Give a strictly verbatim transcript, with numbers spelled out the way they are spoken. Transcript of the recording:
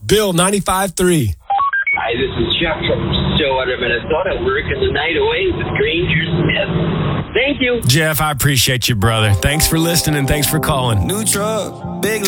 Bill ninety-five three. Hi, this is Chuck from Stillwater, Minnesota, working the night away with Granger Smith. Thank you. Jeff, I appreciate you, brother. Thanks for listening and thanks for calling. New truck, big